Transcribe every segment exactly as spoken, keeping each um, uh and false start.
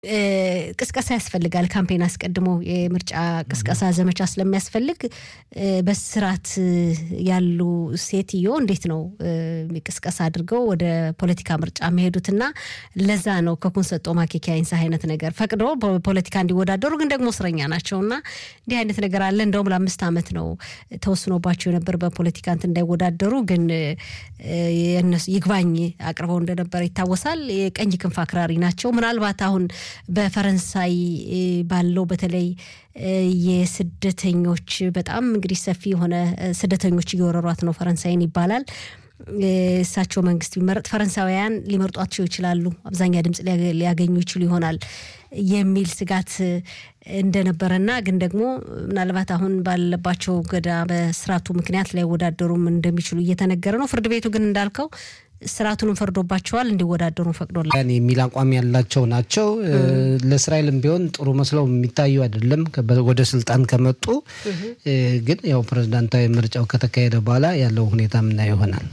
ቅስቀሳ ያስፈልጋል ካምፔን አስቀድሞ የምርጫ ቅስቀሳ ዘመቻ ስለሚያስፈልግ በስራት ያሉ ሴትዮ እንዴት ነው ቅስቀሳ አድርገው ወደ ፖለቲካ ምርጫ መሄዱትና ለዛ ነው ከኮንሰጦ ማኬኪያ አይንሳ አይነት ነገር ፈቅዶ ፖለቲካ እንዲወዳደሩ ግን ደግሞ እስረኛ ናቸውና እንዲህ አይነት ነገር አለ እንደውም ለአምስት አመት ነው ተወስኖባቸው ነበር በፖለቲካ እንት እንዳይወዳደሩ ግን የነሱ ይግባኝ አቅርበው እንደነበር ይታወሳል የቀኝ ክንፍ አክራሪ ናቸው ምናልባት አሁን በፈረንሳይ ባለው በተለይ የስደተኞች በጣም እንግዲህ ሰፊ ሆነ ስደተኞች እየወረሯት ነው ፈረንሳይን ይባላል እሳቸው መንግስት ቢመረጥ ፈረንሳውያን ሊመርጧቸው ይችላሉ አብዛኛ ድምጽ ሊያገኙ ይችላሉ ይሆናል የሚል ስጋት እንደነበረና ግን ደግሞ ምናልባት አሁን ባለባቸው ገዳ በስራቱ ምክንያት ላይ ወዳደሩም እንደሚችሉ እየተነገረ ነው ፍርድ ቤቱ ግን እንዳልከው ስራቱን ፈርዶባቸዋል እንዲወዳደሩ ፈቅዶላል ያኔ የሚል አቋም ያላቸው ናቸው ለእስራኤልም ቢሆን ጥሩ መስለው የሚታዩ አይደለም ወደ ስልጣን ከመጡ ግን ያው ፕሬዝዳንታዊ ምርጫው ከተካሄደ በኋላ ያለው ሁኔታ ምን ይሆናል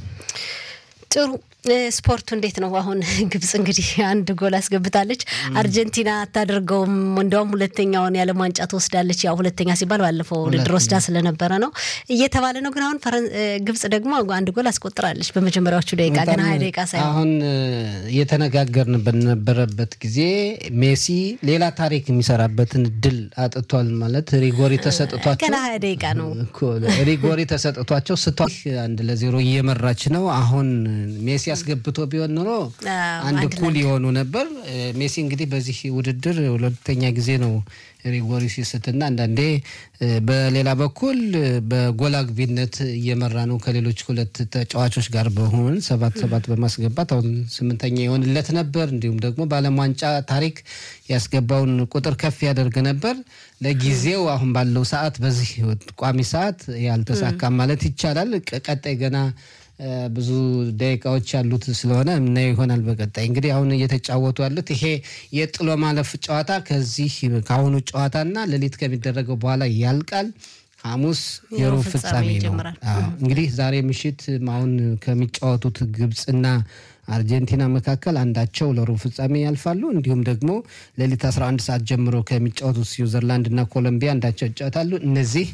ጥሩ ስፖርቱ እንዴት ነው አሁን ግብጽ እንግዲህ አንድ ጎል አስገብታለች አርጀንቲና አታደርገውም እንደውም ሁለተኛውን ያለም ዋንጫ ተወስዳለች ያው ሁለተኛ ሲባል ባለፈው ለድሮስዳ ስለነበረ ነው እየተባለ ነው ግን አሁን ግብጽ ደግሞ አንድ ጎል አስቆጥራለች በመጀመሪያዎቹ ደቂቃ ገና ሃያ ደቂቃ ሳይሆን አሁን የተነጋገርንበት ነበረበት ጊዜ ሜሲ ሌላ ታሪክ የሚሰራበትን ድል አጥቷል ማለት ሪጎሪ ተሰጥቷቸው ገና ሃያ ደቂቃ ነው ሪጎሪ ተሰጥቷቸው ስቷል አንድ ለዜሮ እየመራች ነው አሁን ሜሲ ያስገብቶ ቢሆን ኖሮ አንድ ኩል ይሆኑ ነበር ሜሲ እንግዲህ በዚህ ውድድር ሁለተኛ ጊዜ ነው ሪጎሪ ሲስትና አንዳንዴ በሌላ በኩል በጎል አግቢነት እየመራ ነው ከሌሎች ሁለት ተጫዋቾች ጋር በሆን ሰባት ሰባት በማስገባት አሁን ስምንተኛ ይሆንለት ነበር እንዲሁም ደግሞ በዓለም ዋንጫ ታሪክ ያስገባውን ቁጥር ከፍ ያደርግ ነበር ለጊዜው አሁን ባለው ሰዓት በዚህ ቋሚ ሰዓት ያልተሳካ ማለት ይቻላል ቀጣይ ገና ብዙ ደቂቃዎች ያሉት ስለሆነ ምን ይሆናል በቀጣይ እንግዲህ አሁን እየተጫወቱ ያሉት ይሄ የጥሎ ማለፍ ጨዋታ ከዚህ ካሁኑ ጨዋታና ለሊት ከሚደረገው በኋላ ያልቃል ሐሙስ የሩብ ፍጻሜ ነው እንግዲህ ዛሬ ምሽት ማውን ከሚጫወቱት ግብጽና አርጀንቲና መካከል አንዳቸው ለሩብ ፍጻሜ ያልፋሉ እንዲሁም ደግሞ ለሊት አስራ አንድ ሰዓት ጀምሮ ከሚጫወቱት ስዊዘርላንድና ኮሎምቢያ አንዳቸው ይጫወታሉ እነዚህ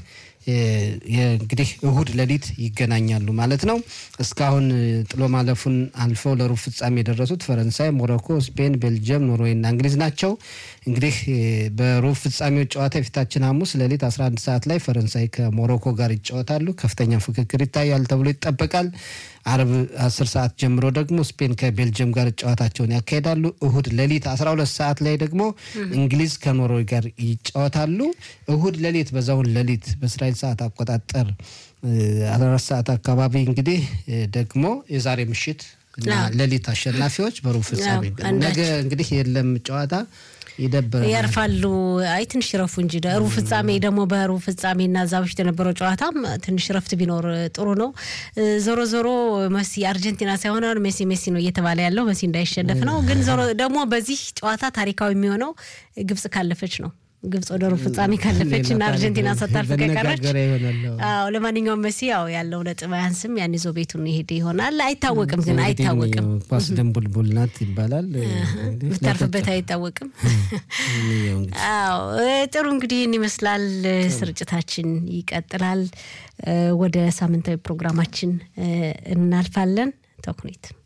እንግዲህ እሁድ ለሊት ይገናኛሉ ማለት ነው እስካሁን ጥሎ ማለፉን አልፈው ለሩብ ፍጻሜ የደረሱት ፈረንሳይ ሞሮኮ ስፔን ቤልጂየም ኖርዌይና እንግሊዝ ናቸው እንግዲህ በሩብ ፍጻሜው ጨዋታ የፊታችን ሐሙስ ለሊት አስራ አንድ ሰዓት ላይ ፈረንሳይ ከሞሮኮ ጋር ይጫወታሉ ከፍተኛ ፍክክር ይታያል ተብሎ ይጠበቃል አርብ አስር ሰዓት ጀምሮ ደግሞ ስፔን ከቤልጂየም ጋር ጨዋታቸውን ያካሂዳሉ እሁድ ለሊት አስራ ሁለት ሰዓት ላይ ደግሞ እንግሊዝ ከኖርዌይ ጋር ይጫወታሉ እሁድ ለሊት በዛው ለሊት በእስራኤል ሰዓት አቆጣጠር አስራ አራት ሰዓት አካባቢ እንግዲህ ደግሞ የዛሬ ምሽት እና ለሊት አሸናፊዎች በሩብ ፍጻሜ ነገ እንግዲህ የለም ጨዋታ ይደብራል ያርፋሉ አይ ትንሽ ረፉ እንጂ ሩብ ፍጻሜ ደግሞ በሩብ ፍጻሜና ዛብሽ ተነበረው ጨዋታም ትንሽ ረፍት ቢኖር ጥሩ ነው ዞሮ ዞሮ ሜሲ አርጀንቲና ሳይሆን ሜሲ ሜሲ ነው እየተባለ ያለው ሜሲ እንዳይሸነፍ ነው ግን ዞሮ ደግሞ በዚህ ጨዋታ ታሪካዊ የሚሆነው ግብጽ ካለፈች ነው ግብጽ ወደ ሩብ ፍጻሜ ካለፈችና አርጀንቲና ሳታልፍ ከቀረች አዎ ለማንኛውም ሜሲ ያው ያለው ነጥብ ያንስም ያን ይዞ ቤቱን ይሄድ ይሆናል አይታወቅም ግን አይታወቅም ኳስ ደምቡልቡል ናት ይባላል ብታርፍበት አይታወቅም አዎ ጥሩ እንግዲህ ይመስላል ስርጭታችን ይቀጥላል ወደ ሳምንታዊ ፕሮግራማችን እናልፋለን ተኩኒት